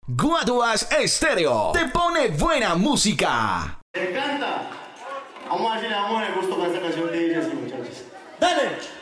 Guaduas Estéreo te pone buena música. ¡Me encanta! Vamos a ver si le damos el gusto con esta canción que dice así, muchachos. ¡Dale!